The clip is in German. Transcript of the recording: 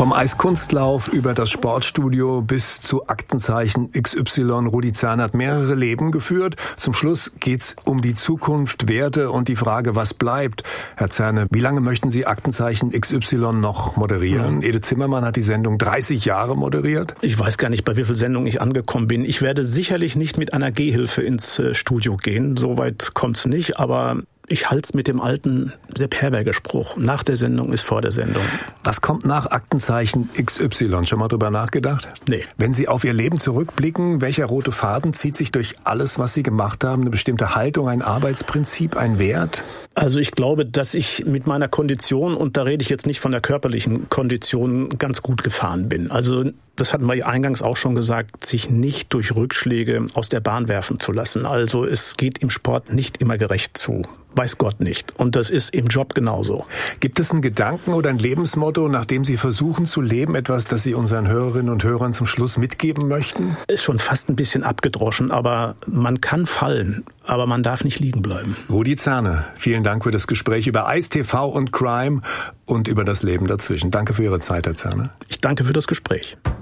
Vom Eiskunstlauf über das Sportstudio bis zu Aktenzeichen XY. Rudi Zerne hat mehrere Leben geführt. Zum Schluss geht's um die Zukunft, Werte und die Frage, was bleibt. Herr Zerne, wie lange möchten Sie Aktenzeichen XY noch moderieren? Edith Zimmermann hat die Sendung 30 Jahre moderiert. Ich weiß gar nicht, bei wie viel Sendungen ich angekommen bin. Ich werde sicherlich nicht mit einer Gehhilfe ins Studio gehen. Soweit kommt's nicht, aber ich halte es mit dem alten Sepp Herberger Spruch. Nach der Sendung ist vor der Sendung. Was kommt nach Aktenzeichen XY? Schon mal drüber nachgedacht? Nee. Wenn Sie auf Ihr Leben zurückblicken, welcher rote Faden zieht sich durch alles, was Sie gemacht haben? Eine bestimmte Haltung, ein Arbeitsprinzip, ein Wert? Also ich glaube, dass ich mit meiner Kondition, und da rede ich jetzt nicht von der körperlichen Kondition, ganz gut gefahren bin. Also das hatten wir eingangs auch schon gesagt, sich nicht durch Rückschläge aus der Bahn werfen zu lassen. Also es geht im Sport nicht immer gerecht zu. Weiß Gott nicht. Und das ist im Job genauso. Gibt es einen Gedanken oder ein Lebensmotto, nach dem Sie versuchen zu leben? Etwas, das Sie unseren Hörerinnen und Hörern zum Schluss mitgeben möchten? Ist schon fast ein bisschen abgedroschen, aber man kann fallen, aber man darf nicht liegen bleiben. Rudi Zerne, vielen Dank für das Gespräch über Eis, TV und Crime und über das Leben dazwischen. Danke für Ihre Zeit, Herr Zerne. Ich danke für das Gespräch.